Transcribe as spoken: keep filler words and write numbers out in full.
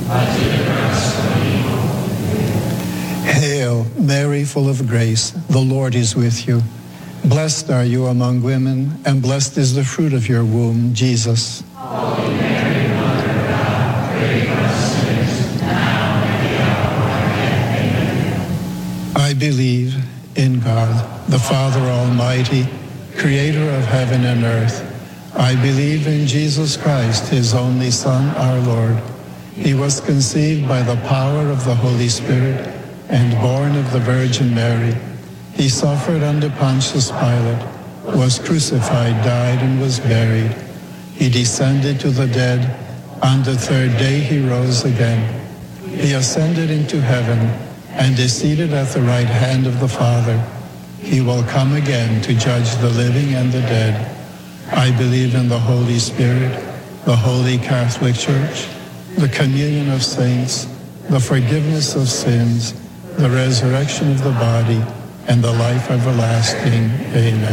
Hail, Mary, full of grace, the Lord is with you. Blessed are you among women, and blessed is the fruit of your womb, Jesus. Holy Mary, Mother of God, pray for us sinners, now and at the hour of our death. Amen. I believe in God, the Father Almighty, creator of heaven and earth. I believe in Jesus Christ, his only Son, our Lord. He was conceived by the power of the Holy Spirit and born of the Virgin Mary. He suffered under Pontius Pilate, was crucified, died, and was buried. He descended to the dead. On the third day he rose again. He ascended into heaven and is seated at the right hand of the Father. He will come again to judge the living and the dead. I believe in the Holy Spirit, the Holy Catholic Church, the communion of saints, the forgiveness of sins, the resurrection of the body, and the life everlasting. Amen.